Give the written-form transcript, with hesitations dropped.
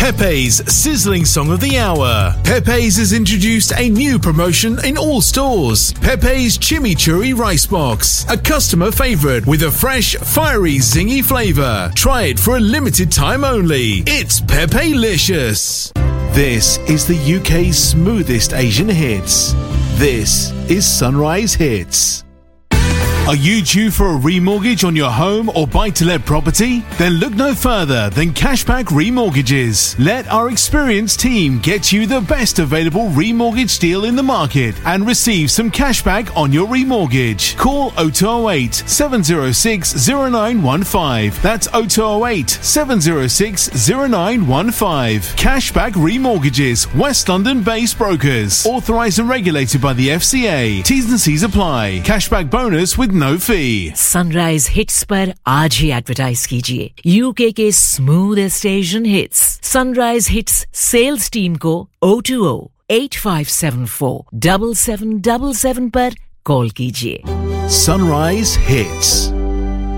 Pepe's sizzling song of the hour. Pepe's has introduced a new promotion in all stores. Pepe's Chimichurri Rice Box, a customer favourite with a fresh, fiery, zingy flavour. Try it for a limited time only. It's Pepe-licious. This is the UK's smoothest Asian hits. This is Sunrise Hits. Are you due for a remortgage on your home or buy-to-let property? Then look no further than Cashback Remortgages. Let our experienced team get you the best available remortgage deal in the market and receive some cashback on your remortgage. Call 0208 706 0915. That's 0208 706 0915. Cashback Remortgages, West London-based brokers. Authorised and regulated by the FCA. T's and C's apply. Cashback bonus with no fee. Sunrise hits पर आज ही advertise कीजिए UK के smoothest Asian hits sunrise hits sales team को 020-8574-7777 पर call कीजिए. Sunrise Hits.